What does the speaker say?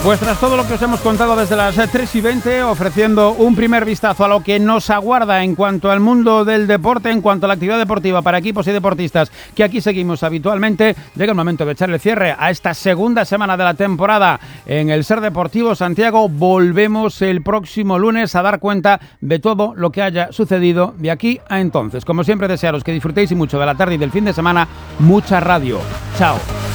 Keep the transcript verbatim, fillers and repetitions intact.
Pues tras todo lo que os hemos contado desde las tres y veinte, ofreciendo un primer vistazo a lo que nos aguarda en cuanto al mundo del deporte, en cuanto a la actividad deportiva para equipos y deportistas que aquí seguimos habitualmente, llega el momento de echarle cierre a esta segunda semana de la temporada en el Ser Deportivo Santiago. Volvemos el próximo lunes a dar cuenta de todo lo que haya sucedido de aquí a entonces. Como siempre, desearos que disfrutéis y mucho de la tarde y del fin de semana. Mucha radio. Chao.